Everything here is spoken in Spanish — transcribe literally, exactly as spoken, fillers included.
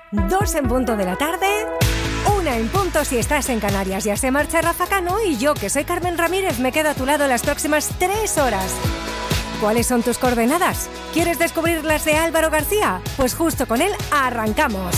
dos en punto de la tarde, una en punto si estás en Canarias. Ya se marcha Rafa Cano y yo, que soy Carmen Ramírez, me quedo a tu lado las próximas tres horas. ¿Cuáles son tus coordenadas? ¿Quieres descubrir las de Álvaro García? Pues justo con él arrancamos.